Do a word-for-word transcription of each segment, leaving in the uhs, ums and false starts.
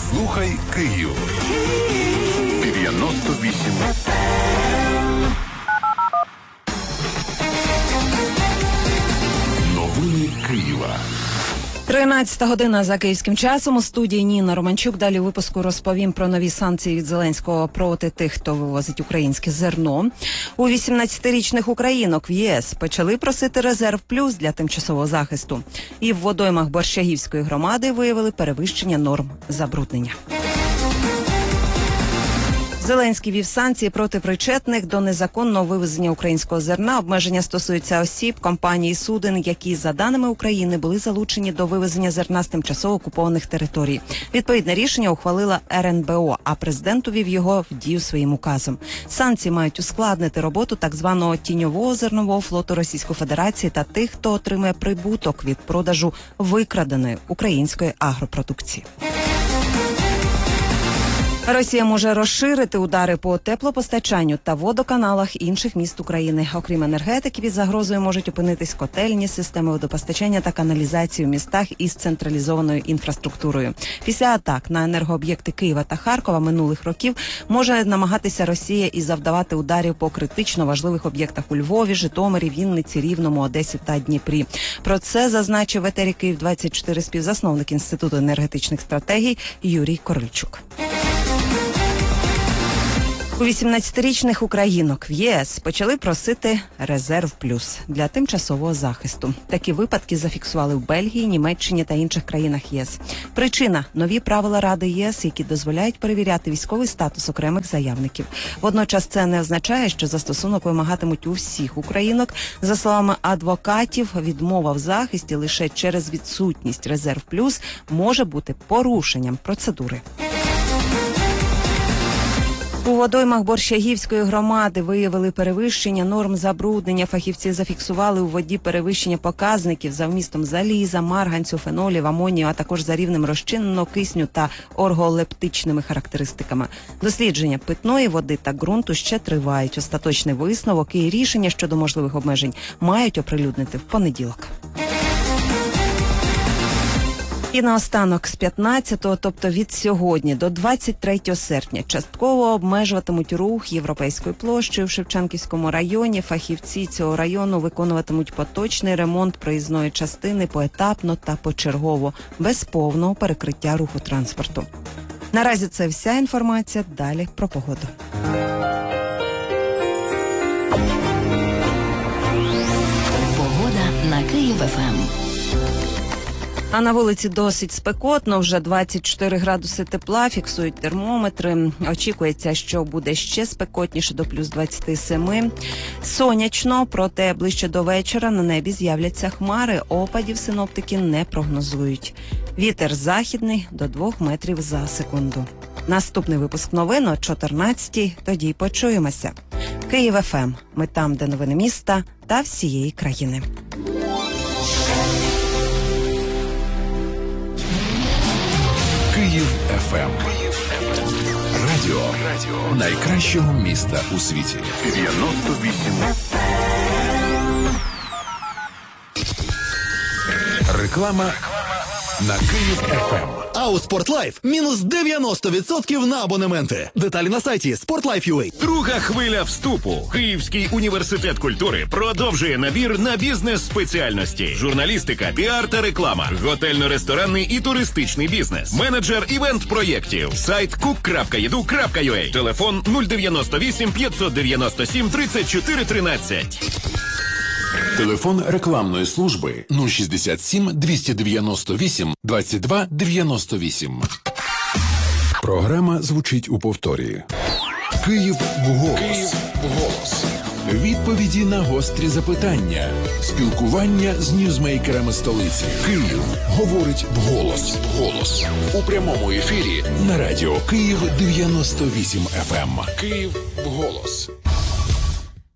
Слухай Київ. дев'яносто вісім. Новини Києва. тринадцята година за київським часом. У студії Ніна Романчук. Далі у випуску розповім про нові санкції від Зеленського проти тих, хто вивозить українське зерно. У вісімнадцятирічних українок в ЄС почали просити резерв плюс для тимчасового захисту. І в водоймах Борщагівської громади виявили перевищення норм забруднення. Зеленський ввів санкції проти причетних до незаконного вивезення українського зерна. Обмеження стосуються осіб, компаній, суден, які, за даними України, були залучені до вивезення зерна з тимчасово окупованих територій. Відповідне рішення ухвалила ер ен бе о, а президент увів його в дію своїм указом. Санкції мають ускладнити роботу так званого тіньового зернового флоту Російської Федерації та тих, хто отримує прибуток від продажу викраденої української агропродукції. Росія може розширити удари по теплопостачанню та водоканалах інших міст України. Окрім енергетики, під загрозою можуть опинитись котельні, системи водопостачання та каналізації в містах із централізованою інфраструктурою. Після атак на енергооб'єкти Києва та Харкова минулих років може намагатися Росія і завдавати ударів по критично важливих об'єктах у Львові, Житомирі, Вінниці, Рівному, Одесі та Дніпрі. Про це зазначив в етері Київ двадцять чотири співзасновник Інституту енергетичних стратегій Юрій Корольчук. У вісімнадцятирічних українок в ЄС почали просити резерв плюс для тимчасового захисту. Такі випадки зафіксували в Бельгії, Німеччині та інших країнах ЄС. Причина – нові правила Ради ЄС, які дозволяють перевіряти військовий статус окремих заявників. Водночас це не означає, що застосунок вимагатимуть у всіх українок. За словами адвокатів, відмова в захисті лише через відсутність резерв плюс може бути порушенням процедури. У водоймах Борщагівської громади виявили перевищення норм забруднення. Фахівці зафіксували у воді перевищення показників за вмістом заліза, марганцю, фенолів, амонію, а також за рівнем розчиненого кисню та орголептичними характеристиками. Дослідження питної води та ґрунту ще тривають. Остаточний висновок і рішення щодо можливих обмежень мають оприлюднити в понеділок. І наостанок, з п'ятнадцятого, тобто від сьогодні до двадцять третього серпня, частково обмежуватимуть рух Європейською площею в Шевченківському районі. Фахівці цього району виконуватимуть поточний ремонт проїзної частини поетапно та почергово, без повного перекриття руху транспорту. Наразі це вся інформація. Далі про погоду. Погода на Київ-ФМ. А на вулиці досить спекотно, вже двадцять чотири градуси тепла, фіксують термометри. Очікується, що буде ще спекотніше, до плюс двадцять сім. Сонячно, проте ближче до вечора на небі з'являться хмари. Опадів синоптики не прогнозують. Вітер західний до двох метрів за секунду. Наступний випуск новин о чотирнадцятій. Тоді почуємося. Київ-ФМ. Ми там, де новини міста та всієї країни. Київ еф ем. Радіо. Радіо найкращого міста у світі. дев'яносто вісім. Реклама на Київ еф ем. А у Спортлайф мінус дев'яносто відсотків на абонементи. Деталі на сайті спортлайф крапка ю а. Друга хвиля вступу. Київський університет культури продовжує набір на бізнес-спеціальності. Журналістика, піар та реклама. Готельно-ресторанний і туристичний бізнес. Менеджер івент-проєктів. Сайт кук крапка еду крапка ю а. Телефон нуль дев'яносто вісім п'ятсот дев'яносто сім тридцять чотири тринадцять. Телефон рекламної служби нуль шістдесят сім двісті дев'яносто вісім двадцять два дев'яносто вісім. Програма звучить у повторі. Київ вголос. Київ вголос. Відповіді на гострі запитання. Спілкування з ньюзмейкерами столиці. Київ говорить вголос. Вголос. У прямому ефірі на радіо Київ дев'яносто вісім еф ем. Київ вголос.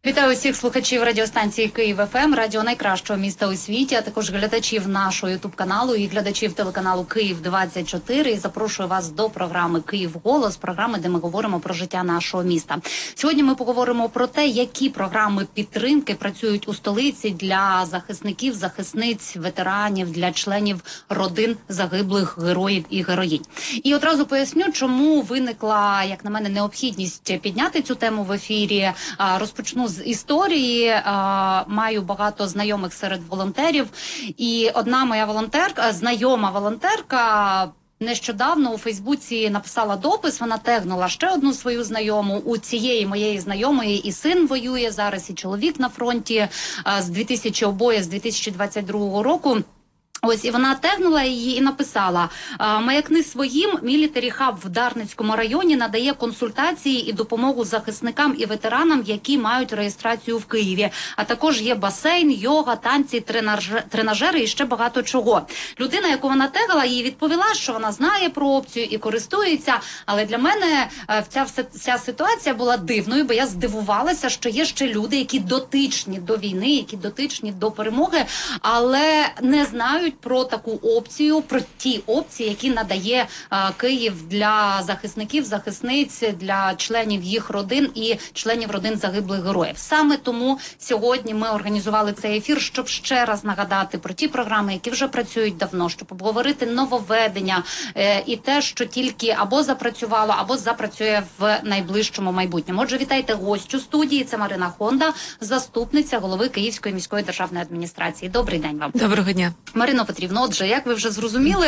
Вітаю всіх слухачів радіостанції Київ еф ем, радіо найкращого міста у світі, а також глядачів нашого ютуб-каналу і глядачів телеканалу Київ двадцять чотири. І запрошую вас до програми «Київ голос», програми, де ми говоримо про життя нашого міста. Сьогодні ми поговоримо про те, які програми підтримки працюють у столиці для захисників, захисниць, ветеранів, для членів родин загиблих героїв і героїнь. І одразу поясню, чому виникла, як на мене, необхідність підняти цю тему в ефірі. Розпочну з історії. Маю багато знайомих серед волонтерів. І одна моя волонтерка, знайома волонтерка, нещодавно у Фейсбуці написала допис, вона тегнула ще одну свою знайому. У цієї моєї знайомої і син воює зараз, і чоловік на фронті з дві тисячі обоє з дві тисячі двадцять другого року. Ось, і вона тегнула її і написала: «Маякни своїм, Military Hub в Дарницькому районі надає консультації і допомогу захисникам і ветеранам, які мають реєстрацію в Києві. А також є басейн, йога, танці, тренажери і ще багато чого». Людина, яку вона тегала, їй відповіла, що вона знає про опцію і користується. Але для мене ця, ця ситуація була дивною, бо я здивувалася, що є ще люди, які дотичні до війни, які дотичні до перемоги, але не знають про таку опцію, про ті опції, які надає а, Київ для захисників, захисниць, для членів їх родин і членів родин загиблих героїв. Саме тому сьогодні ми організували цей ефір, щоб ще раз нагадати про ті програми, які вже працюють давно, щоб обговорити нововведення е, і те, що тільки або запрацювало, або запрацює в найближчому майбутньому. Отже, вітайте гостю студії. Це Марина Хонда, заступниця голови Київської міської державної адміністрації. Добрий день вам. Доброго дня. Марино Петрівно, отже, як ви вже зрозуміли,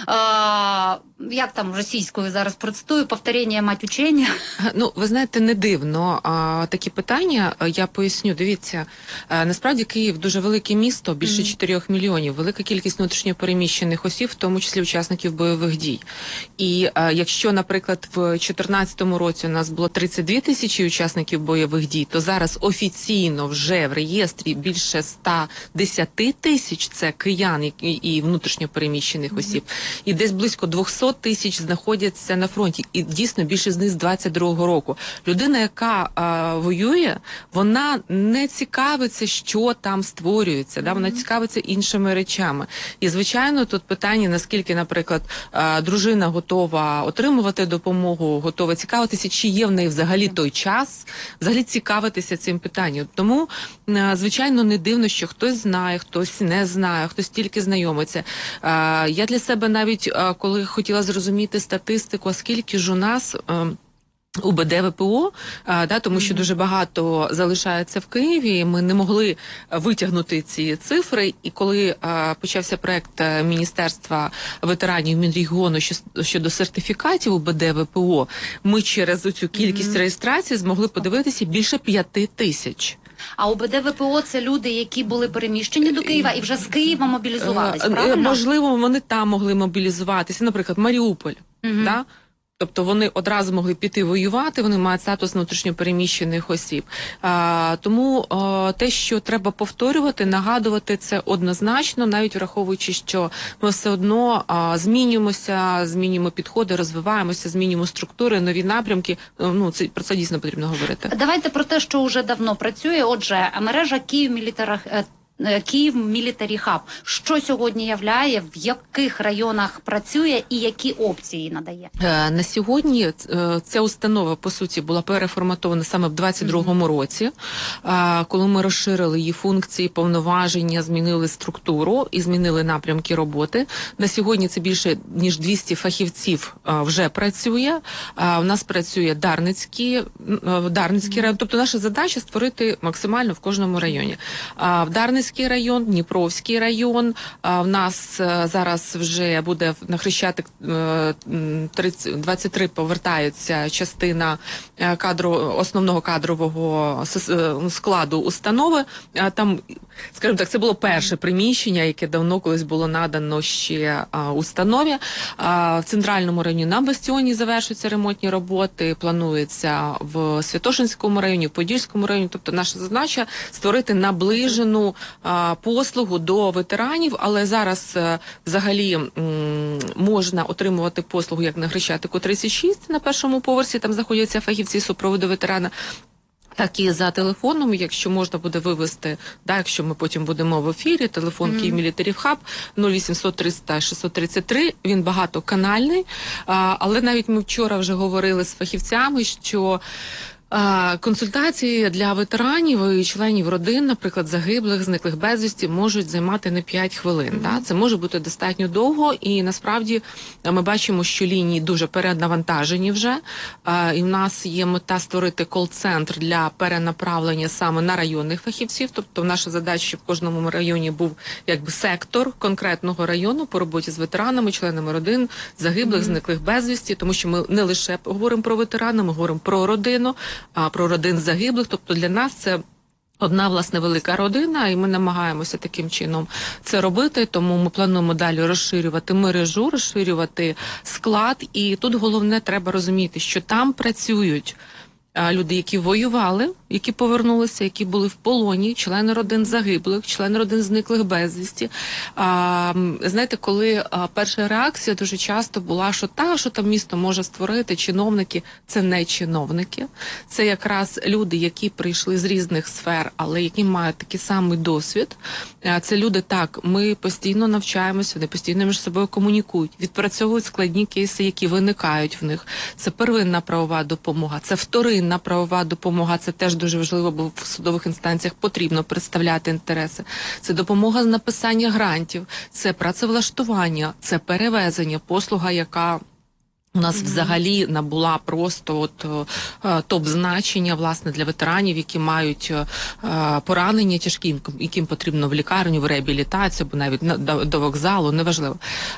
а, як там російською зараз процитую, повторення мать учення? Ну, ви знаєте, не дивно а, такі питання, я поясню. Дивіться, а, насправді Київ дуже велике місто, більше чотирьох mm. мільйонів, велика кількість внутрішньопереміщених осіб, в тому числі учасників бойових дій. І а, якщо, наприклад, в дві тисячі чотирнадцятому році у нас було тридцять дві тисячі учасників бойових дій, то зараз офіційно вже в реєстрі більше ста десяти тисяч це киян і, і внутрішньопереміщених mm-hmm. осіб. І десь близько двісті тисяч знаходяться на фронті. І дійсно більше з них з двадцять другого року. Людина, яка а, воює, вона не цікавиться, що там створюється. Mm-hmm. Да? Вона цікавиться іншими речами. І, звичайно, тут питання, наскільки, наприклад, а, дружина готова отримувати допомогу, готова цікавитися, чи є в неї взагалі mm-hmm. той час, взагалі цікавитися цим питанням. Тому, а, звичайно, не дивно, що хтось знає, хтось не знає, хтось тільки знайомиться. А, я для себе навіть, а, коли хотіла зрозуміти статистику, скільки ж у нас а, у Б Д В П О, а, да, тому що дуже багато залишається в Києві, ми не могли витягнути ці цифри, і коли а, почався проект Міністерства ветеранів Мінрегіону щодо сертифікатів у Б Д В П О, ми через цю кількість mm-hmm. реєстрацій змогли подивитися більше п'яти тисяч. А у Б Д В П О це люди, які були переміщені до Києва і вже з Києва мобілізувались, правильно? Можливо, вони там могли мобілізуватися. Наприклад, Маріуполь, угу. да? Тобто вони одразу могли піти воювати, вони мають статус внутрішньопереміщених осіб. А, тому а, те, що треба повторювати, нагадувати це однозначно, навіть враховуючи, що ми все одно а, змінюємося, змінюємо підходи, розвиваємося, змінюємо структури, нові напрямки. Ну, це, про це дійсно потрібно говорити. Давайте про те, що вже давно працює. Отже, мережа Київ Military Київ Military Hub. Що сьогодні являє, в яких районах працює і які опції надає? Е, на сьогодні е, ця установа, по суті, була переформатована саме в двадцять другому mm-hmm. році, е, коли ми розширили її функції, повноваження, змінили структуру і змінили напрямки роботи. На сьогодні це більше ніж двісті фахівців е, вже працює. Е, у нас працює Дарницький, е, Дарницький mm-hmm. район. Тобто наша задача створити максимально в кожному районі. Е, в Дарницький район, Дніпровський район. А, в нас а, зараз вже буде на Хрещатик тридцять, двадцять три повертається частина а, кадру, основного кадрового складу установи. А, там, скажімо так, це було перше приміщення, яке давно колись було надано ще а, установі. А, в Центральному районі на Бастіоні завершуються ремонтні роботи, планується в Святошинському районі, в Подільському районі. Тобто наша задача створити наближену послугу до ветеранів, але зараз взагалі м, можна отримувати послугу як на Хрещатику тридцять шість на першому поверсі, там знаходяться фахівці супроводу ветерана. так і за телефоном, якщо можна буде вивести, да, якщо ми потім будемо в ефірі, телефон mm-hmm. Київ Мілітарі Хаб нуль вісімсот триста шістсот тридцять три, він багатоканальний, а, але навіть ми вчора вже говорили з фахівцями, що консультації для ветеранів і членів родин, наприклад, загиблих, зниклих безвісті, можуть займати не п'ять хвилин. Mm-hmm. Да? Це може бути достатньо довго, і насправді ми бачимо, що лінії дуже перенавантажені вже. А, і в нас є мета створити кол-центр для перенаправлення саме на районних фахівців. Тобто наша задача, щоб в кожному районі був якби сектор конкретного району по роботі з ветеранами, членами родин, загиблих, mm-hmm. зниклих безвісті, тому що ми не лише говоримо про ветерана, ми говоримо про родину, а про родин загиблих, тобто для нас це одна, власне, велика родина, і ми намагаємося таким чином це робити, тому ми плануємо далі розширювати мережу, розширювати склад, і тут головне треба розуміти, що там працюють люди, які воювали, які повернулися, які були в полоні, члени родин загиблих, члени родин зниклих безвісті. А, знаєте, коли а, перша реакція дуже часто була, що та, що там місто може створити, чиновники, це не чиновники. Це якраз люди, які прийшли з різних сфер, але які мають такий самий досвід. А, це люди, так, ми постійно навчаємося, вони постійно між собою комунікують, відпрацьовують складні кейси, які виникають в них. Це первинна правова допомога, це вторинна правова допомога, це теж дуже важливо, бо в судових інстанціях потрібно представляти інтереси. Це допомога з написання грантів, це працевлаштування, це перевезення, послуга, яка у нас mm-hmm. взагалі набула просто от е, топ-значення, власне, для ветеранів, які мають е, поранення тяжкі, яким потрібно в лікарню, в реабілітацію, або навіть на, до, до вокзалу, неважливо.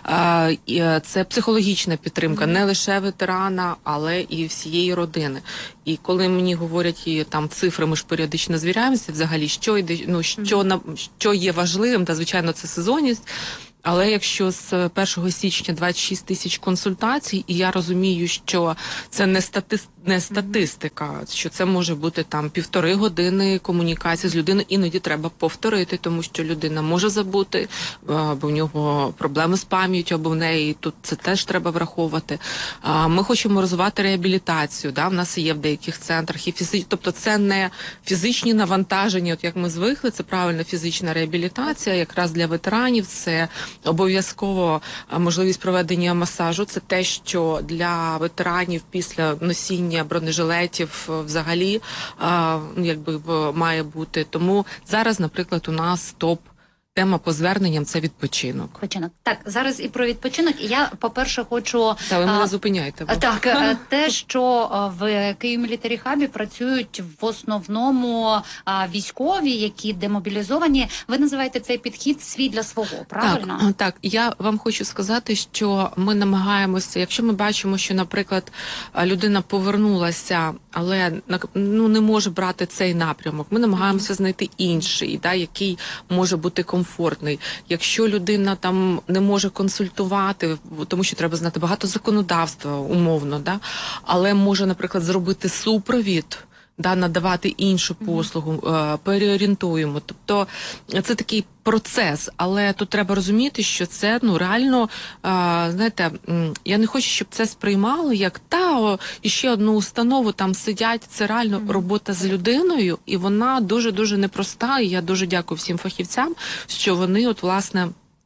Е, е, це психологічна підтримка mm-hmm. не лише ветерана, але і всієї родини. І коли мені говорять і там цифри, ми ж періодично звіряємося взагалі, що йде, ну, що, mm-hmm. на, що є важливим, та, звичайно, це сезонність. Але якщо з першого січня двадцять шість тисяч консультацій, і я розумію, що це не, стати... не статистика, що це може бути там півтори години комунікації з людиною, іноді треба повторити, тому що людина може забути, бо в нього проблеми з пам'яттю, або в неї, тут це теж треба враховувати. Ми хочемо розвивати реабілітацію, да? В нас є в деяких центрах, і фізич... тобто це не фізичні навантаження, от як ми звикли, це правильна фізична реабілітація, якраз для ветеранів, це обов'язково можливість проведення масажу. Це те, що для ветеранів після носіння бронежилетів взагалі а, якби має бути. Тому зараз, наприклад, у нас топ тема по зверненням – це відпочинок. Відпочинок. Так, зараз і про відпочинок. І я, по-перше, хочу... Та ви мене а, зупиняєте. Бо. Так, те, що в Київ Мілітарі Хабі працюють в основному а, військові, які демобілізовані. Ви називаєте цей підхід свій для свого, правильно? Так, так. Я вам хочу сказати, що ми намагаємося, якщо ми бачимо, що, наприклад, людина повернулася, але ну, не може брати цей напрямок, ми намагаємося знайти інший, да, який може бути комфортний. комфортний. Якщо людина там не може консультувати, тому що треба знати багато законодавства, умовно, да, але може, наприклад, зробити супровід, да, надавати іншу послугу, mm-hmm. переорієнтуємо. Тобто це такий процес, але тут треба розуміти, що це, ну, реально, а, знаєте, я не хочу, щоб це сприймало як та, о, і ще одну установу там сидять, це реально mm-hmm. робота з людиною, і вона дуже-дуже непроста, і я дуже дякую всім фахівцям, що вони, от, власне,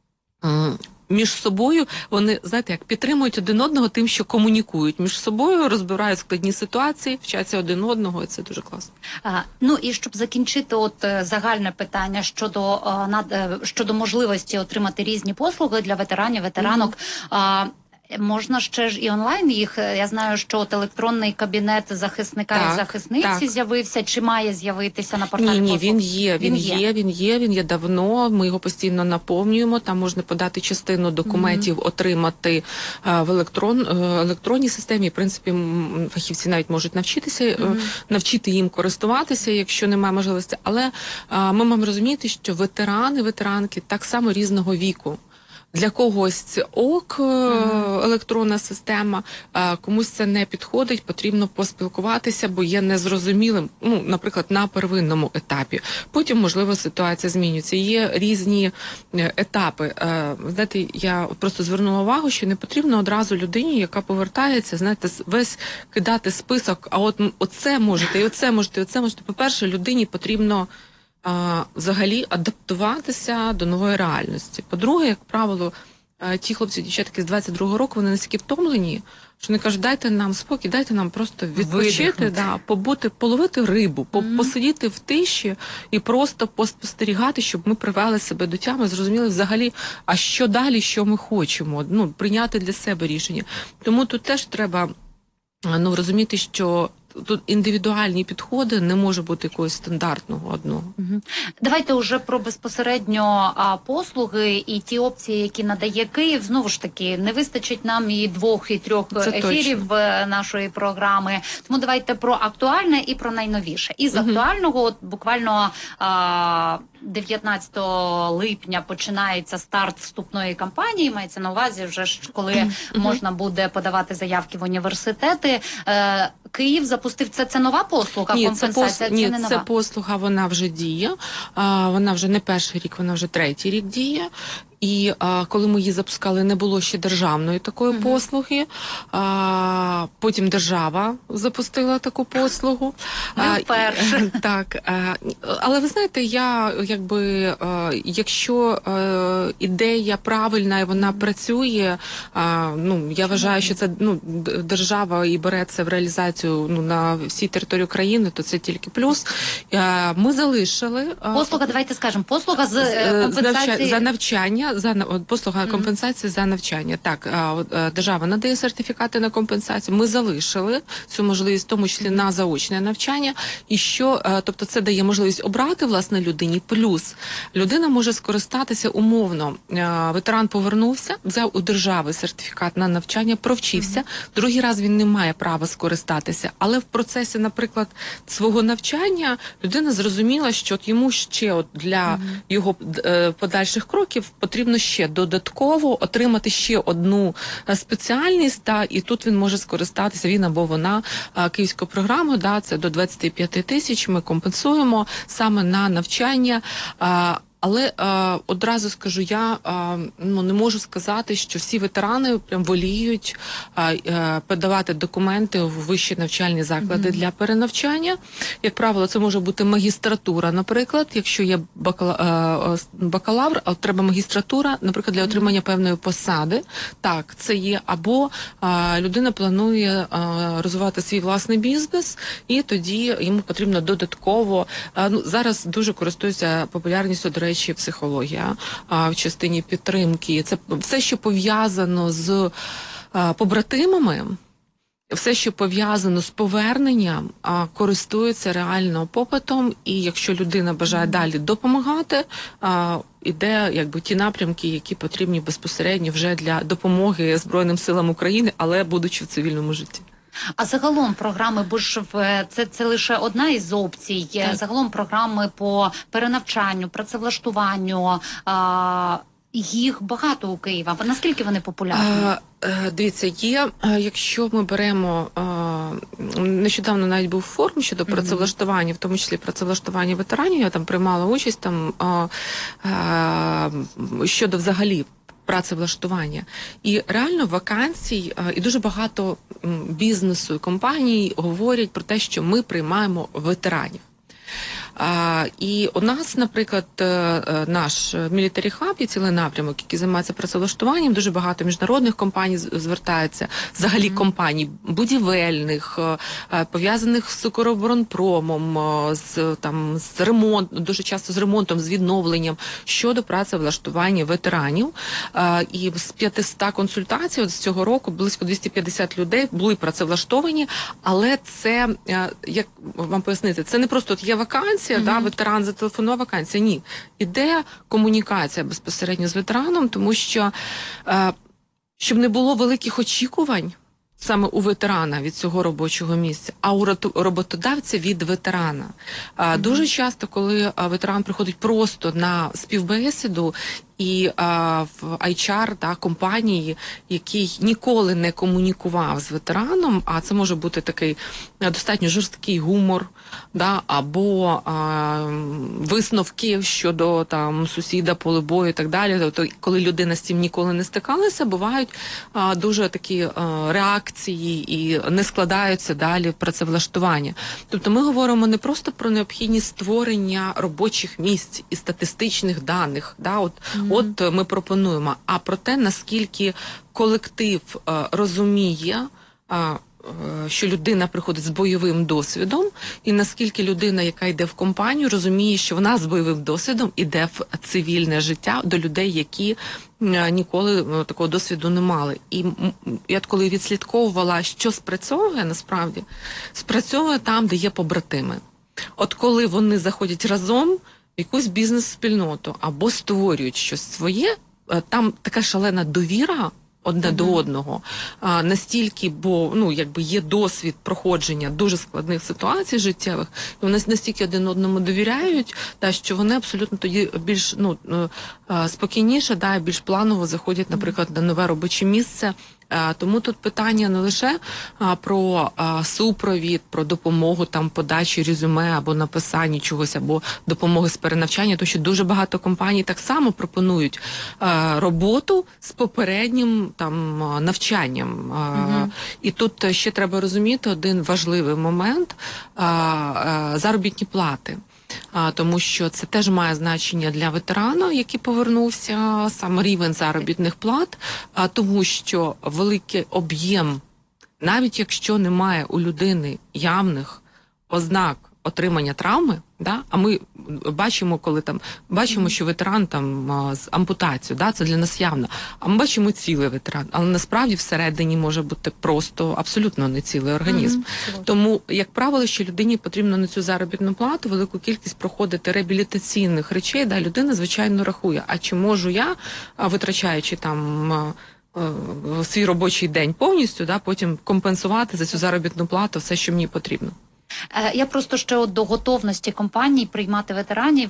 між собою, вони, знаєте, як підтримують один одного тим, що комунікують між собою, розбирають складні ситуації, вчаться один одного, і це дуже класно. А, ну і щоб закінчити от загальне питання щодо, над, щодо можливості отримати різні послуги для ветеранів, ветеранок, mm-hmm. а, можна ще ж і онлайн їх. Я знаю, що от електронний кабінет захисника так, і захисниці так. з'явився, чи має з'явитися на порталі? Ні, ні, послуг? він є, він, він є. є, він є, він є давно, ми його постійно наповнюємо, там можна подати частину документів, mm-hmm. отримати а, в електрон, електронній системі, в принципі, фахівці навіть можуть навчитися, mm-hmm. навчити їм користуватися, якщо немає можливості, але а, ми маємо розуміти, що ветерани, ветеранки так само різного віку. Для когось це ок, mm-hmm. електронна система, комусь це не підходить, потрібно поспілкуватися, бо є незрозумілим, ну, наприклад, на первинному етапі. Потім, можливо, ситуація змінюється. Є різні етапи. Знаєте, я просто звернула увагу, що не потрібно одразу людині, яка повертається, знаєте, весь кидати список, а от оце можете, і оце можете, і оце можете. По-перше, людині потрібно а, взагалі адаптуватися до нової реальності. По-друге, як правило, ті хлопці, дівчатки з двадцять другого року, вони настільки втомлені, що вони кажуть, дайте нам спокій, дайте нам просто відпочити, да, побути, половити рибу, mm-hmm. посидіти в тиші і просто поспостерігати, щоб ми привели себе до тями, зрозуміли взагалі, а що далі, що ми хочемо, ну, прийняти для себе рішення. Тому тут теж треба, ну, розуміти, що тут індивідуальні підходи, не може бути якогось стандартного одного. Угу. Давайте вже про безпосередньо а, послуги і ті опції, які надає Київ. Знову ж таки, не вистачить нам і двох, і трьох Це ефірів точно. Нашої програми. Тому давайте про актуальне і про найновіше. Із угу. актуального, от буквально а, дев'ятнадцятого липня починається старт вступної кампанії. Мається на увазі вже ж, коли угу. можна буде подавати заявки в університети. Е, Київ запустив, це, це нова послуга, ні, компенсація, це, пос... це ні, не нова? Це послуга, вона вже діє, а, вона вже не перший рік, вона вже третій рік діє. І а, коли ми її запускали, не було ще державної такої uh-huh. послуги. А, потім держава запустила таку послугу. Не вперше. А, так. А, але ви знаєте, я якби, а, якщо а, ідея правильна і вона uh-huh. працює, а, ну, я вважаю, що це, ну, держава і бере це в реалізацію, ну, на всій території України, то це тільки плюс. А, ми залишили... Послуга, давайте скажемо, послуга з компенсації... За навчання. За послуга mm-hmm. компенсації за навчання. Так, держава надає сертифікати на компенсацію. Ми залишили цю можливість, в тому числі mm-hmm. на заочне навчання. І що, тобто, це дає можливість обрати власне людині. Плюс людина може скористатися умовно. Ветеран повернувся, взяв у держави сертифікат на навчання, провчився. Mm-hmm. Другий раз він не має права скористатися. Але в процесі, наприклад, свого навчання людина зрозуміла, що от йому ще от для mm-hmm. його подальших кроків потрібно ще додатково отримати ще одну спеціальність, та, і тут він може скористатися, він або вона, київською програмою, да, це до двадцять п'ять тисяч ми компенсуємо саме на навчання. Але е, одразу скажу, я е, ну, не можу сказати, що всі ветерани прям воліють е, е, подавати документи в вищі навчальні заклади mm-hmm. для перенавчання. Як правило, це може бути магістратура, наприклад, якщо є бакала, е, бакалавр, а треба магістратура, наприклад, для отримання mm-hmm. певної посади. Так, це є. Або е, людина планує е, розвивати свій власний бізнес, і тоді йому потрібно додатково, е, ну, зараз дуже користується популярністю, до речі, психологія а, в частині підтримки. Це все, що пов'язано з а, побратимами, все, що пов'язано з поверненням, а, користується реально попитом. І якщо людина бажає mm-hmm. далі допомагати, а, іде якби ті напрямки, які потрібні безпосередньо вже для допомоги Збройним силам України, але будучи в цивільному житті. А загалом програми, бо ж це, це лише одна із опцій, так. Загалом програми по перенавчанню, працевлаштуванню, а, їх багато у Києва. Наскільки вони популярні? А, дивіться, є, якщо ми беремо, нещодавно навіть був форум щодо mm-hmm. працевлаштування, в тому числі працевлаштування ветеранів, я там приймала участь там а, а, щодо взагалі працевлаштування. І реально вакансій, і дуже багато бізнесу і компаній говорять про те, що ми приймаємо ветеранів. А, і у нас, наприклад, наш Military Hub є цілий напрямок, який займається працевлаштуванням. Дуже багато міжнародних компаній звертаються, взагалі mm-hmm. компаній будівельних, пов'язаних з Укроборонпромом, з там з ремонтом, дуже часто з ремонтом, з відновленням щодо працевлаштування ветеранів. А, і з п'ятисот консультацій от з цього року близько двісті п'ятдесят людей були працевлаштовані, але це, як вам пояснити, це не просто от є вакансія, Mm-hmm. да, ветеран зателефонував, вакансія. Ні. Іде комунікація безпосередньо з ветераном, тому що, е, щоб не було великих очікувань саме у ветерана від цього робочого місця, а у роботодавця від ветерана. Mm-hmm. Дуже часто, коли ветеран приходить просто на співбесіду, і а, в ейч ар, да, компанії, який ніколи не комунікував з ветераном, а це може бути такий достатньо жорсткий гумор, да, або а, висновки щодо там сусіда, поле бою і так далі. Тобто, коли людина з цим ніколи не стикалася, бувають а, дуже такі а, реакції і не складаються далі в працевлаштування. Тобто ми говоримо не просто про необхідність створення робочих місць і статистичних даних, да, от, mm-hmm. от ми пропонуємо, а про те, наскільки колектив а, розуміє, а, що людина приходить з бойовим досвідом, і наскільки людина, яка йде в компанію, розуміє, що вона з бойовим досвідом іде в цивільне життя до людей, які ніколи такого досвіду не мали. І я коли відслідковувала, що спрацьовує насправді, спрацьовує там, де є побратими. От коли вони заходять разом в якусь бізнес-спільноту або створюють щось своє, там така шалена довіра одне mm-hmm. до одного, а, настільки, бо ну якби є досвід проходження дуже складних ситуацій життєвих, і вони настільки один одному довіряють, та що вони абсолютно тоді більш ну спокійніше, да, більш планово заходять, наприклад, на нове робоче місце. А, тому тут питання не лише а, про а, супровід, про допомогу там подачі резюме або написанні чогось, або допомоги з перенавчання, тому що дуже багато компаній так само пропонують а, роботу з попереднім там навчанням. А, угу. І тут ще треба розуміти один важливий момент а, а, заробітні плати. А, тому що це теж має значення для ветерана, який повернувся, саме рівень заробітних плат, а, тому що великий об'єм, навіть якщо немає у людини явних ознак отримання травми, да, а ми бачимо, коли там бачимо, що ветеран там з ампутацією, да, це для нас явно. А ми бачимо цілий ветеран, але насправді всередині може бути просто абсолютно не цілий організм. Mm-hmm. Тому, як правило, що людині потрібно на цю заробітну плату велику кількість проходити реабілітаційних речей, да, людина звичайно рахує. А чи можу я, витрачаючи там свій робочий день повністю, да, потім компенсувати за цю заробітну плату все, що мені потрібно. Я просто ще от до готовності компаній приймати ветеранів.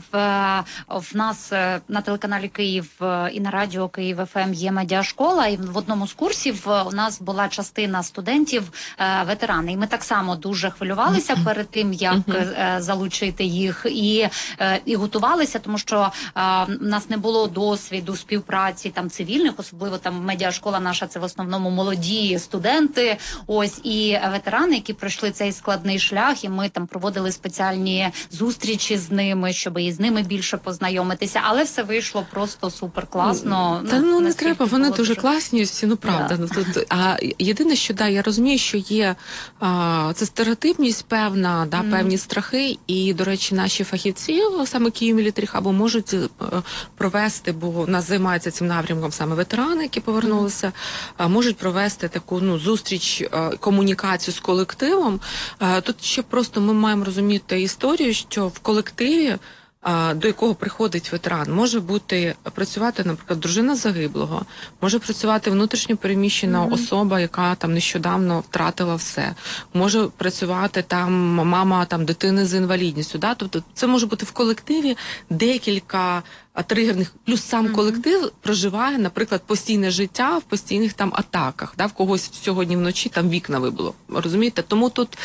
В нас на телеканалі Київ і на радіо Київ еф ем є медіашкола, і в одному з курсів у нас була частина студентів ветерани. І ми так само дуже хвилювалися перед тим, як залучити їх, і, і готувалися, тому що в нас не було досвіду співпраці там цивільних, особливо там медіашкола наша, це в основному молоді студенти, ось, і ветерани, які пройшли цей складний шлях, і ми там проводили спеціальні зустрічі з ними, щоб і з ними більше познайомитися, але все вийшло просто супер класно. Та ну не треба, вони дуже, дуже класні всі, ну правда. Да. Ну, тут, а єдине, що да, я розумію, що є а, це стереотипність певна, да, mm. певні страхи, і, до речі, наші фахівці, саме Київ Мілітарі Хабу, можуть а, провести, бо у нас займаються цим напрямком саме ветерани, які повернулися, mm. а, можуть провести таку ну зустріч, а, комунікацію з колективом. А, тут ще просто ми маємо розуміти історію, що в колективі, до якого приходить ветеран, може бути працювати, наприклад, дружина загиблого, може працювати внутрішньо переміщена mm-hmm. особа, яка там нещодавно втратила все, може працювати там мама там дитини з інвалідністю. Да? Тобто це може бути в колективі декілька тригерних, плюс сам mm-hmm. колектив проживає, наприклад, постійне життя в постійних там атаках, да? В когось сьогодні вночі там вікна вибило, розумієте? Тому тут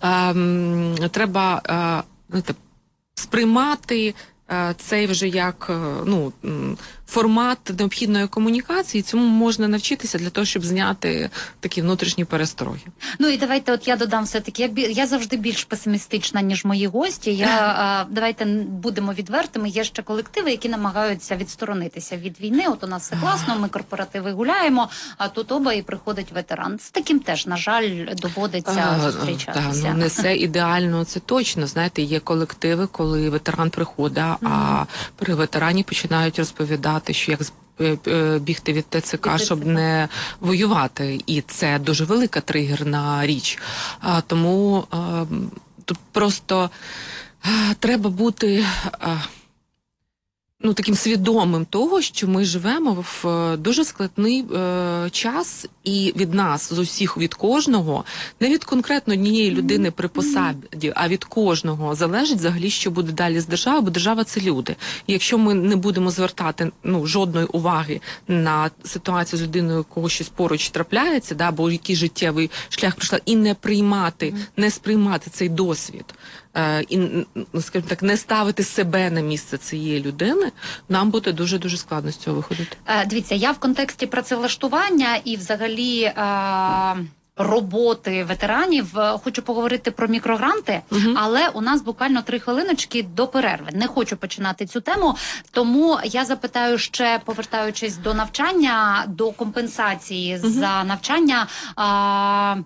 ем, треба е, сприймати е, цей вже як е, ну, формат необхідної комунікації, цьому можна навчитися для того, щоб зняти такі внутрішні перестороги. Ну і давайте, от я додам все-таки, я, я завжди більш песимістична, ніж мої гості. Я, а, давайте будемо відвертими, є ще колективи, які намагаються відсторонитися від війни. От у нас все класно, ми корпоративи гуляємо, а тут оба і приходить ветеран. З таким теж, на жаль, доводиться а, зустрічатися. Так, ну не все ідеально, це точно. Знаєте, є колективи, коли ветеран приходить, mm-hmm. а при ветерані починають розповідати, що як бігти від Те Це Ка, щоб не воювати. І це дуже велика тригерна річ. А, тому а, тут просто а, треба бути... А, ну, таким свідомим того, що ми живемо в е, дуже складний е, час, і від нас, з усіх, від кожного, не від конкретно однієї людини при посаді, а від кожного залежить взагалі, що буде далі з державою, бо держава – це люди. І якщо ми не будемо звертати, ну, жодної уваги на ситуацію з людиною, у кого щось поруч трапляється, да, або який життєвий шлях прийшла, і не приймати, не сприймати цей досвід, е, і, скажімо так, не ставити себе на місце цієї людини, нам буде дуже-дуже складно з цього виходити. Е, Дивіться, я в контексті працевлаштування і взагалі е, роботи ветеранів е, хочу поговорити про мікрогранти, Угу. але у нас буквально три хвилиночки до перерви. Не хочу починати цю тему, тому я запитаю ще, повертаючись до навчання, до компенсації Угу. за навчання, е,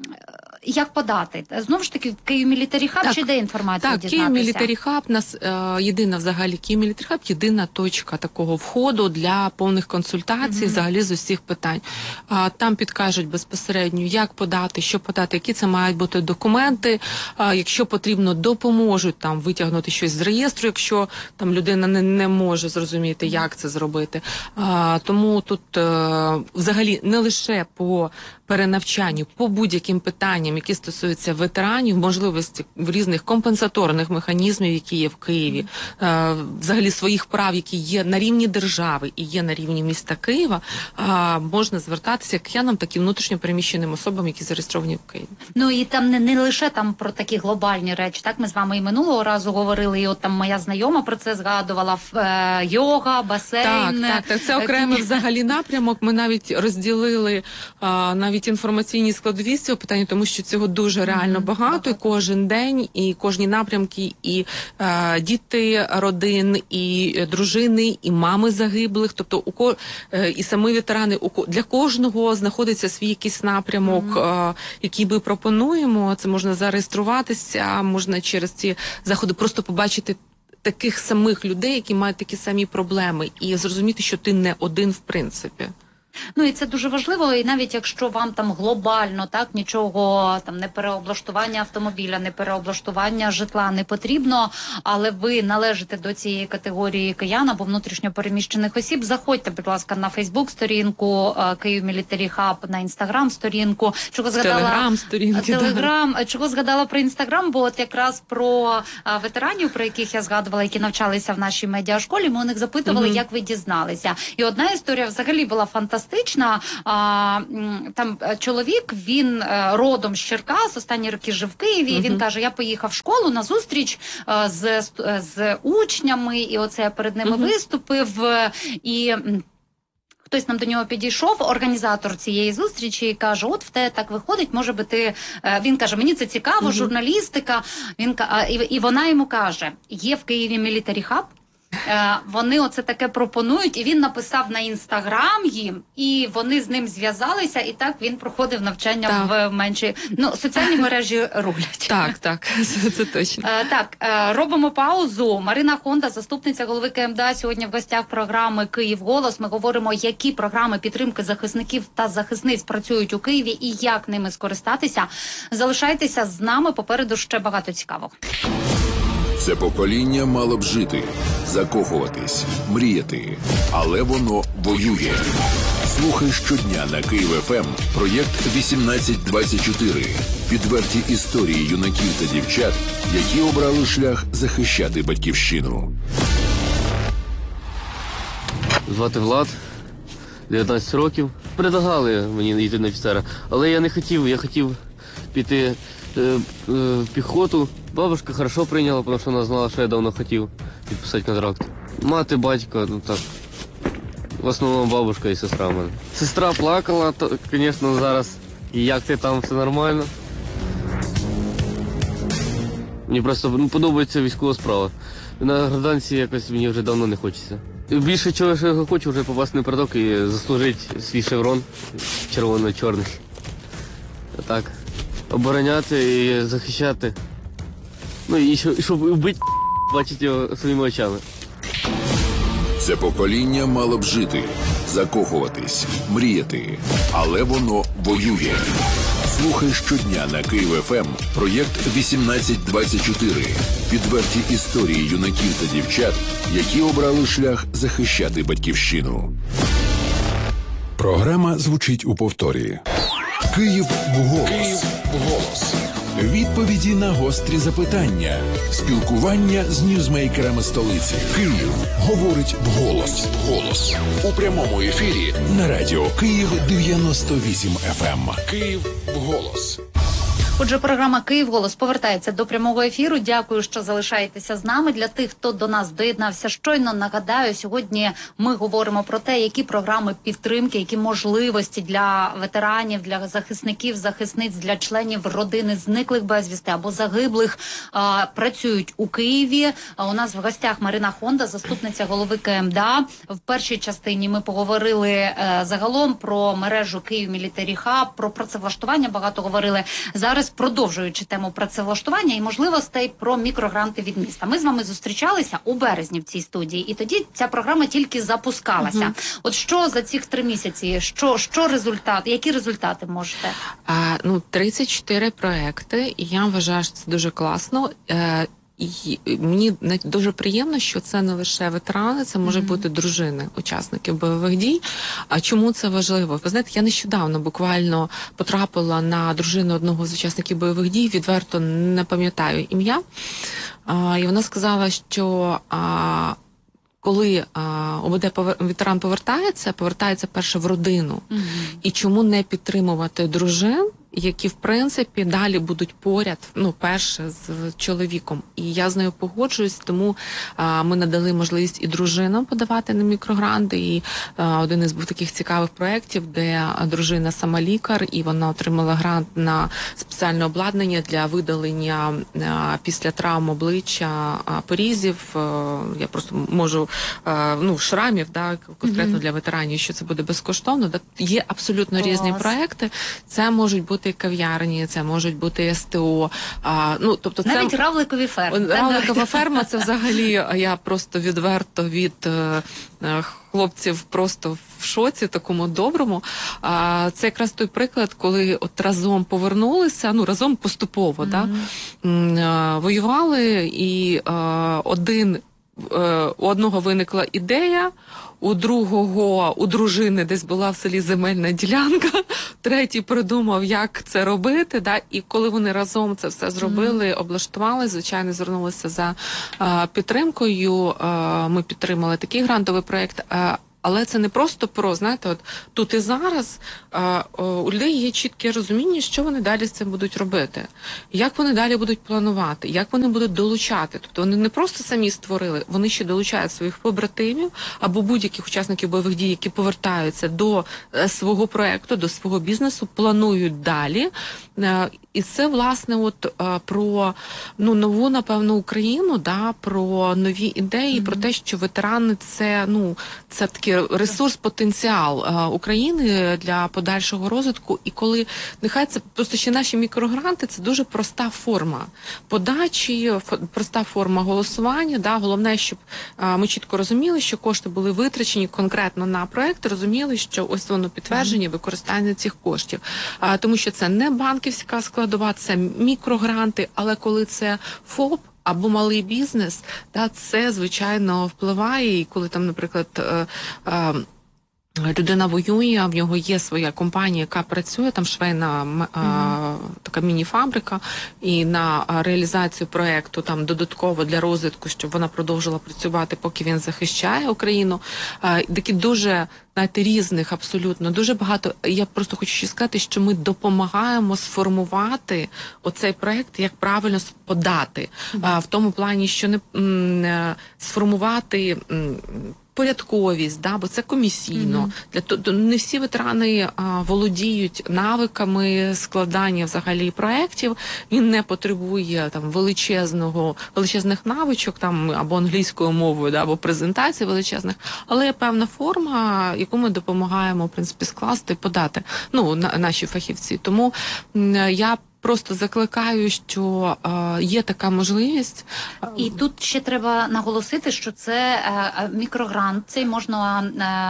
як подати? Знову ж таки, в Київ Мілітарі Хаб, Так. чи де інформацію Так, дізнатися? Київ Мілітарі Хаб, нас е, єдина взагалі, Київ Мілітарі Хаб, єдина точка такого входу для повних консультацій, Мгм. взагалі з усіх питань. А, там підкажуть безпосередньо, як подати, що подати, які це мають бути документи. А, якщо потрібно, допоможуть там витягнути щось з реєстру, якщо там людина не, не може зрозуміти, як це зробити. А, тому тут е, взагалі не лише по перенавчанню, по будь-яким питанням, які стосуються ветеранів, можливості в різних компенсаторних механізмів, які є в Києві, е, взагалі своїх прав, які є на рівні держави і є на рівні міста Києва, е, можна звертатися як киянам, так і внутрішньо переміщеним особам, які зареєстровані в Києві. Ну і там не, не лише там про такі глобальні речі. Так, ми з вами і минулого разу говорили, і от там моя знайома про це згадувала, е, йога, басейн. Так, так, так. Це окремий взагалі напрямок. Ми навіть розділили а, навіть інформаційні складові з цього питання, тому що цього дуже реально Мгм, багато, багато. і кожен день, і кожні напрямки, і а, діти родин, і е, дружини, і мами загиблих. Тобто у ко е, і самі ветерани, у ко для кожного знаходиться свій якийсь напрямок, Мгм. а, який ми пропонуємо. Це можна зареєструватися, можна через ці заходи просто побачити таких самих людей, які мають такі самі проблеми, і зрозуміти, що ти не один в принципі. Ну і це дуже важливо, і навіть якщо вам там глобально так нічого там не переоблаштування автомобіля, не переоблаштування житла не потрібно, але ви належите до цієї категорії киян або внутрішньо переміщених осіб, заходьте, будь ласка, на Фейсбук-сторінку Київ Мілітарі Хаб, на Інстаграм-сторінку. Чого згадала Телеграм-сторінки. Телеграм, чого згадала про Інстаграм, бо от якраз про а, ветеранів, про яких я згадувала, які навчалися в нашій медіашколі, ми у них запитували, Мгм. як ви дізналися. І одна історія взагалі була фантастична. А, м, там е, чоловік, він е, родом з Черкас, останні роки жив в Києві, і він Мгм. каже, я поїхав в школу на зустріч е, з, ст- е, з учнями, і оце я перед ними Мгм. виступив, е, і... м, Хтось нам до нього підійшов, організатор цієї зустрічі, і каже, от в те так виходить, може би ти... Е, Він каже, мені це цікаво, Мгм. журналістика. Він, ка- а, і, і вона йому каже, є в Києві Мілітарі Хаб, е, вони оце таке пропонують, і він написав на Інстаграм їм, і вони з ним зв'язалися, і так він проходив навчання Так. в менші... Ну, соціальні мережі рулять. Так, так, це, це точно. Е, Так, е, робимо паузу. Марина Хонда, заступниця голови КМДА, сьогодні в гостях програми «Київ голос». Ми говоримо, які програми підтримки захисників та захисниць працюють у Києві і як ними скористатися. Залишайтеся з нами, попереду ще багато цікавого. Це покоління мало б жити, закохуватись, мріяти, але воно воює. Слухай щодня на Київ еф ем проєкт вісімнадцять двадцять чотири. Відверті історії юнаків та дівчат, які обрали шлях захищати батьківщину. Звати Влад, дев'ятнадцять років. Предлагали мені йти на офіцера, але я не хотів, я хотів піти е, е, в піхоту. Бабушка хорошо прийняла, тому що вона знала, що я давно хотів підписати контракт. Мати, батько, ну так, в основному бабушка і сестра в мене. Сестра плакала, то, звісно, зараз. І як ти там, все нормально. Мені просто ну, подобається військова справа. На гражданці якось мені вже давно не хочеться. Більше чого що я хочу вже попасти на передок і заслужити свій шеврон червоно-чорний. Так. Обороняти і захищати. Ну і щоб, щоб вбити, бачити його своїми очами. Це покоління мало б жити, закохуватись, мріяти. Але воно воює. Слухай щодня на Київ еф ем проєкт вісімнадцять двадцять чотири. Відверті історії юнаків та дівчат, які обрали шлях захищати батьківщину. Програма звучить у повторі. Київ вголос. Київ вголос. Відповіді на гострі запитання. Спілкування з ньюзмейкерами столиці. Київ говорить вголос. Голос. У прямому ефірі на радіо Київ дев'яносто вісім еф ем. Київ вголос. Отже, програма «Київ голос» повертається до прямого ефіру. Дякую, що залишаєтеся з нами. Для тих, хто до нас доєднався щойно, нагадаю, сьогодні ми говоримо про те, які програми підтримки, які можливості для ветеранів, для захисників, захисниць, для членів родини зниклих безвісти або загиблих а, працюють у Києві. А у нас в гостях Марина Хонда, заступниця голови ка ем де а. В першій частині ми поговорили е, загалом про мережу Київ Мілітарі Хаб, про працевлаштування багато говорили. Зараз продовжуючи тему працевлаштування і можливостей про мікрогранти від міста. Ми з вами зустрічалися у березні в цій студії, і тоді ця програма тільки запускалася. Угу. От що за ці три місяці, що, що результат, які результати можете? А, ну, тридцять чотири проекти, і я вважаю, що це дуже класно. Е, І мені дуже приємно, що це не лише ветерани, це може mm-hmm. бути дружини учасників бойових дій. А чому це важливо? Ви знаєте, я нещодавно буквально потрапила на дружину одного з учасників бойових дій, відверто не пам'ятаю ім'я. А, і вона сказала, що а, коли а, ОБД повер... ветеран повертається, повертається перше в родину. Mm-hmm. І чому не підтримувати дружин, які, в принципі, далі будуть поряд, ну, перше, з чоловіком. І я з нею погоджуюсь, тому а, ми надали можливість і дружинам подавати на мікрогранти. І а, один із був таких цікавих проєктів, де дружина сама лікар, і вона отримала грант на спеціальне обладнання для видалення а, після травм обличчя а, порізів. А, я просто можу, а, ну, шрамів, да, конкретно mm-hmm. для ветеранів, що це буде безкоштовно. Так, є абсолютно Клас. Різні проєкти. Це можуть бути кав'ярні, це можуть бути ес те о. А, ну, тобто навіть це... равликові ферми. Равликова ферма, це взагалі, я просто відверто від е, хлопців просто в шоці, такому доброму. А, це якраз той приклад, коли от разом повернулися, ну, разом поступово, mm-hmm. да, воювали, і е, один, е, у одного виникла ідея, у другого, у дружини десь була в селі земельна ділянка, третій придумав, як це робити, да, і коли вони разом це все зробили, mm-hmm. облаштували, звичайно, звернулися за а, підтримкою, а, ми підтримали такий грантовий проєкт, а, але це не просто про, знаєте, от тут і зараз а, у людей є чітке розуміння, що вони далі з цим будуть робити, як вони далі будуть планувати, як вони будуть долучати. Тобто вони не просто самі створили, вони ще долучають своїх побратимів або будь-яких учасників бойових дій, які повертаються до свого проєкту, до свого бізнесу, планують далі. І це, власне, от про, ну, нову, напевно, Україну, да, про нові ідеї, mm-hmm. про те, що ветерани – це, ну, це такий ресурс, потенціал а, України для подальшого розвитку. І коли, нехай це просто ще наші мікрогранти, це дуже проста форма подачі, ф, проста форма голосування. Да. Головне, щоб а, ми чітко розуміли, що кошти були витрачені конкретно на проект, розуміли, що ось воно підтвердження використання цих коштів. А, тому що це не банківська складова, це мікрогранти, але коли це ФОП, або малий бізнес, да, це, звичайно, впливає. І коли там, наприклад, е, е, людина воює, в нього є своя компанія, яка працює, там швейна mm-hmm. е, така міні-фабрика, і на реалізацію проєкту там додатково для розвитку, щоб вона продовжила працювати, поки він захищає Україну. Е, такі дуже, знаєте, різних абсолютно, дуже багато. Я просто хочу ще сказати, що ми допомагаємо сформувати оцей проєкт, як правильно подати. Mm-hmm. Е, в тому плані, що не м, сформувати м, порядковість, да, бо це комісійно. Mm-hmm. Для то не всі ветерани а, володіють навиками складання взагалі проєктів. Він не потребує там величезного величезних навичок, там або англійською мовою, да, або презентацій величезних, але є певна форма, яку ми допомагаємо в принципі скласти і подати. Ну, на, наші фахівці. Тому м, я просто закликаю, що е, є така можливість. І тут ще треба наголосити, що це е, мікрогрант, цей можна е,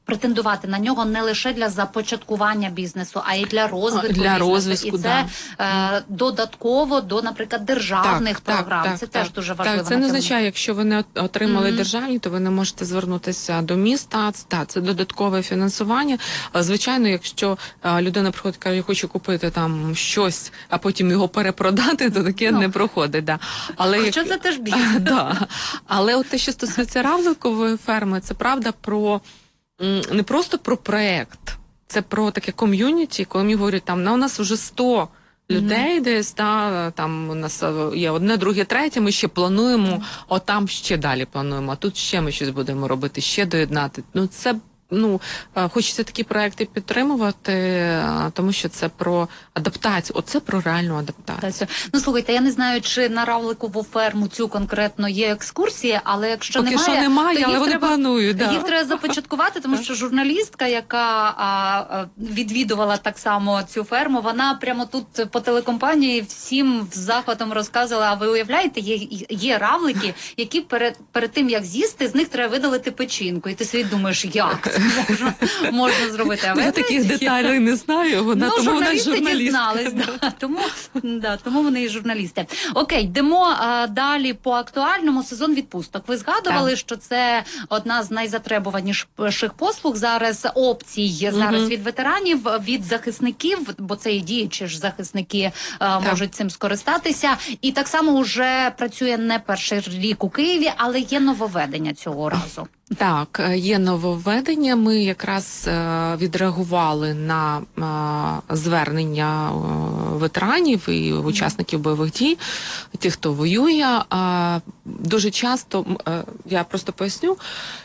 претендувати на нього не лише для започаткування бізнесу, а й для розвитку для бізнесу. розвитку, І це да. е, додатково до, наприклад, державних так, програм. Так, це так, теж дуже важливо. Так, це не означає, якщо ви не отримали Мгм. державні, то ви не можете звернутися до міста. Це, так, це додаткове фінансування. А, звичайно, якщо а, людина приходить і каже, я хочу купити там щось, а потім його перепродати, то таке Ну. не проходить. Да. Але Хоча як- це теж бізнес. Да. Але от те, що стосується равликової ферми, це правда про м, не просто про проект, це про таке ком'юніті, коли мені говорять, там, на у нас вже сто людей десь, та, там у нас е, є одне, друге, третє, ми ще плануємо, а там ще далі плануємо, а тут ще ми щось будемо робити, ще доєднати. Ну, це Ну, е, хочеться такі проекти підтримувати, е, тому що це про адаптацію. Оце про реальну адаптацію. Ну, слухайте, я не знаю, чи на равликову ферму цю конкретно є екскурсії, але якщо Поки немає, що немає, то але їх вони треба, планують. Да. їх треба започаткувати, тому що журналістка, яка а, а, відвідувала так само цю ферму, вона прямо тут по телекомпанії всім з захватом розказувала, а ви уявляєте, є, є равлики, які перед, перед тим, як з'їсти, з них треба видалити печінку. І ти собі думаєш, як це можна, можна зробити? А ви Я таких деталей не знаю, вона, ну, тому вона журналісти журналістка. дізнались, да, тому, да, тому вони і журналісти. Окей, йдемо а, далі по актуальному. Сезон відпусток. Ви згадували, Так. що це одна з найзатребуваніших послуг зараз, опцій зараз Мгм. від ветеранів, від захисників, бо це і діючі ж захисники а, можуть цим скористатися. І так само вже працює не перший рік у Києві, але є нововведення цього разу. Так, е, є нововведення. Ми якраз е, відреагували на е, звернення е, ветеранів і учасників бойових дій, тих, хто воює. Е, дуже часто, е, я просто поясню,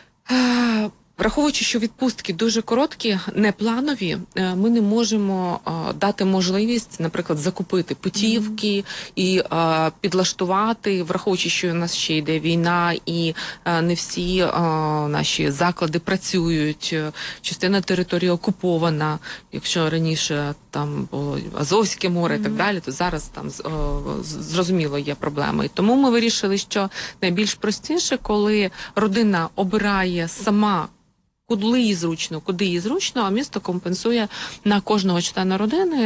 е, враховуючи, що відпустки дуже короткі, непланові, е, ми не можемо е, дати можливість, наприклад, закупити путівки і е, підлаштувати, враховуючи, що у нас ще йде війна, і е, не всі е, наші заклади працюють, е, частина території окупована. Якщо раніше там було Азовське море і так далі, то зараз там з- е, з- зрозуміло є проблеми. І тому ми вирішили, що найбільш простіше, коли родина обирає сама, куди їй зручно, куди їй зручно, а місто компенсує на кожного члена родини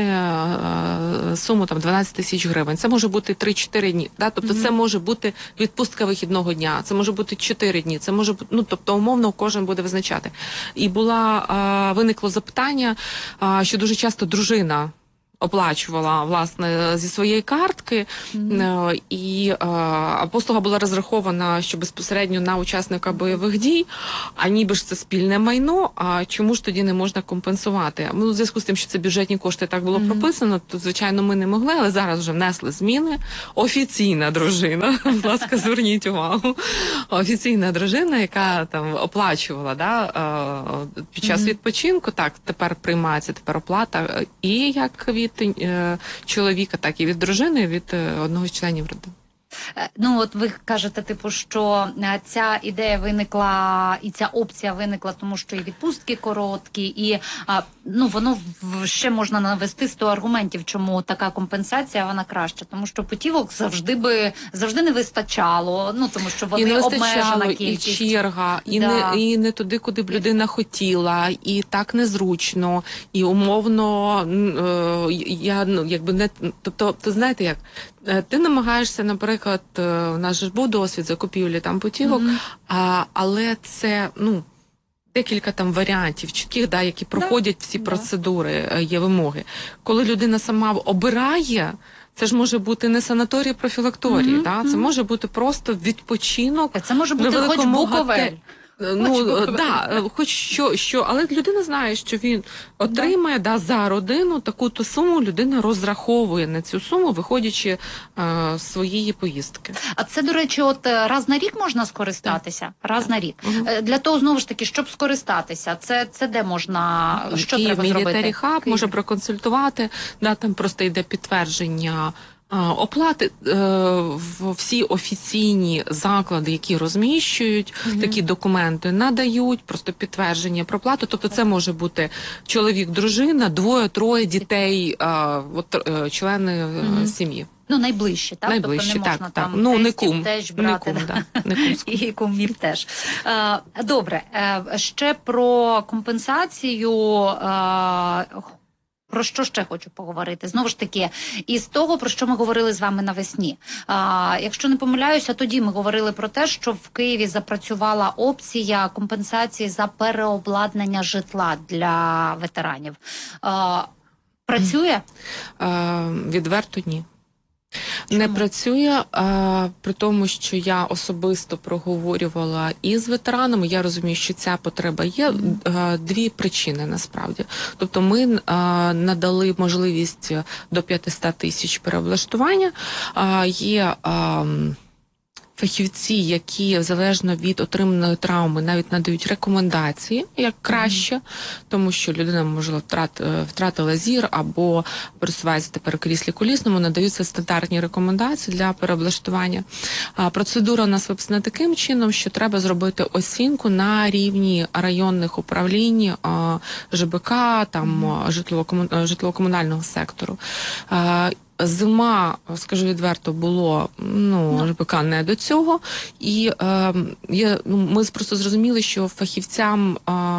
е, суму там дванадцять тисяч гривень. Це може бути три-чотири дні. Да? Тобто це може бути відпустка вихідного дня, це може бути чотири дні, це може бути, ну, тобто умовно кожен буде визначати. І була, е, виникло запитання, е, що дуже часто дружина оплачувала, власне, зі своєї картки, е, і е, а послуга була розрахована, що безпосередньо на учасника бойових дій, а ніби ж це спільне майно, а чому ж тоді не можна компенсувати? Ну, у зв'язку з тим, що це бюджетні кошти, так було прописано, то, звичайно, ми не могли, але зараз вже внесли зміни. Офіційна дружина, будь ласка, зверніть увагу, офіційна дружина, яка там оплачувала, да, е, під час відпочинку, так, тепер приймається тепер оплата і як від е, чоловіка, так і від дружини, від е, одного з членів родини. Е, Ну, от ви кажете, типу, що е, ця ідея виникла, і ця опція виникла, тому що і відпустки короткі, і а, ну, воно в- ще можна навести сто аргументів, чому така компенсація, вона краща. Тому що путівок завжди би, завжди не вистачало, ну, тому що І вони не обмежена вистачало, і кількість. черга, і, Да. не, і не туди, куди б людина хотіла, і так незручно, і умовно, н- е, я, ну, якби не, тобто, ти знаєте як, е, ти намагаєшся, наприклад, е, у нас же ж був досвід закупівлі там путівок, а, але це, ну, декілька там варіантів чітких, да, які проходять всі да. процедури, е, є вимоги. Коли людина сама обирає, це ж може бути не санаторій, профілакторій, Мгм, да? Це може бути просто відпочинок. Це може бути хоч невеликому Буковель. готе- Ну, Буковель. да, е, хоч що, що, але людина знає, що він отримає да, за родину таку-то суму, людина розраховує на цю суму, виходячи е, з своєї поїздки. А це, до речі, от е, раз на рік можна скористатися? Раз на рік. Е, Для того, знову ж таки, щоб скористатися, це, це де можна, що Київ треба зробити? Мілітарі Хаб Київ. може проконсультувати, да, там просто йде підтвердження Оплати е, в всі офіційні заклади, які розміщують mm-hmm. такі документи, надають просто підтвердження про плату. Тобто це може бути чоловік, дружина, двоє, троє дітей, е, от, е, члени mm-hmm. сім'ї. Ну, найближчі, так? Найближчі, тобто не так, можна так. там Ну, не тестів кум, теж не брати. кум, да. Не кумську. І кумів теж. Е, добре, е, ще про компенсацію. Е, Про що ще хочу поговорити? Знову ж таки, із того, про що ми говорили з вами навесні. А, якщо не помиляюся, тоді ми говорили про те, що в Києві запрацювала опція компенсації за переобладнання житла для ветеранів. А, працює? А, відверто ні. Чому? Не працює, а, при тому, що я особисто проговорювала із ветеранами, я розумію, що ця потреба є. Mm-hmm. а, дві причини насправді. Тобто ми а, надали можливість до п'ятсот тисяч переоблаштування, а, є а, фахівці, які залежно від отриманої травми навіть надають рекомендації, як краще, mm-hmm. тому що людина, можливо, втрат, втратила зір або пересувається тепер у кріслі колісному, надаються стандартні рекомендації для переоблаштування. А, процедура у нас виписана таким чином, що треба зробити оцінку на рівні районних управлінь, а, ЖБК, там, mm-hmm. житлово-комунального сектору. А, Зима, скажу відверто, було ну, ЖБК не до цього, і е, є, ну, ми просто зрозуміли, що фахівцям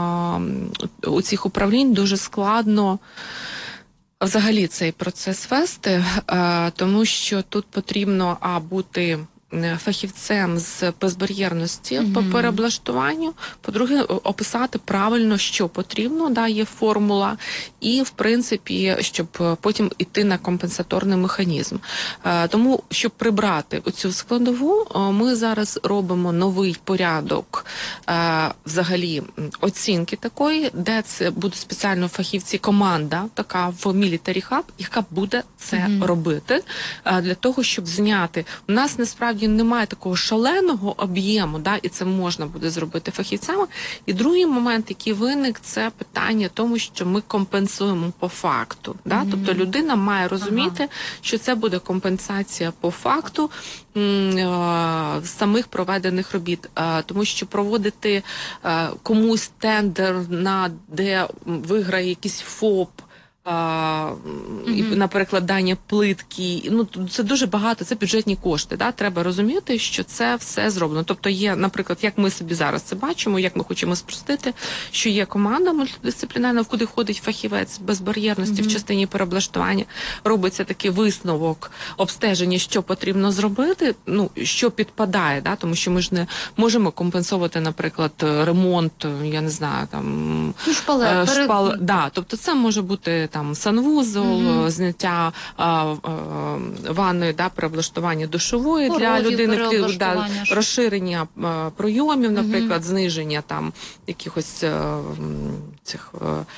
е, у цих управлінь дуже складно взагалі цей процес вести, е, тому що тут потрібно а, бути фахівцем з безбар'єрності mm-hmm. по переоблаштуванню, по-друге, описати правильно, що потрібно, да, є формула, і, в принципі, щоб потім йти на компенсаторний механізм. Е, тому, щоб прибрати оцю складову, ми зараз робимо новий порядок е, взагалі оцінки такої, де це будуть спеціально фахівці, команда така в Military Hub, яка буде це mm-hmm. робити, е, для того, щоб зняти. У нас, насправді, немає такого шаленого об'єму, да, і це можна буде зробити фахівцями. І другий момент, який виник, це питання тому, що ми компенсуємо по факту. Да? Mm-hmm. Тобто людина має розуміти, ага. що це буде компенсація по факту м- е- самих проведених робіт. Е- тому що проводити е- комусь тендер, на де виграє якийсь ФОП, А, mm-hmm. на перекладання плитки, ну це дуже багато, це бюджетні кошти. Да? Треба розуміти, що це все зроблено. Тобто є, наприклад, як ми собі зараз це бачимо, як ми хочемо спростити, що є команда мультидисциплінарна, в куди входить фахівець безбар'єрності mm-hmm. в частині переоблаштування, робиться такий висновок, обстеження, що потрібно зробити, ну що підпадає, да? Тому що ми ж не можемо компенсувати, наприклад, ремонт, я не знаю, там шпале, шпал, перед... да, тобто це може бути там санвузол, mm-hmm. зняття а, а, ванної, да, переоблаштування душової для людини, да, розширення а, пройомів, наприклад, mm-hmm. зниження там якихось а, цих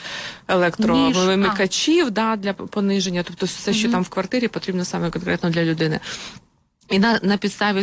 електровимикачів, да, для пониження, тобто все, mm-hmm. що там в квартирі, потрібно саме конкретно для людини. І на, на підставі